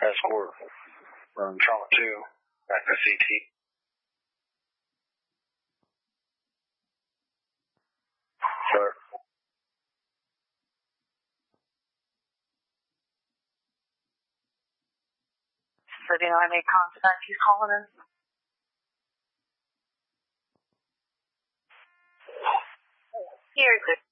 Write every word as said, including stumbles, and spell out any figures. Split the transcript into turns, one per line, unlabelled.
Escort from Trauma two, back to C T. Sir.
So do I make contact? He's calling in. Here's it.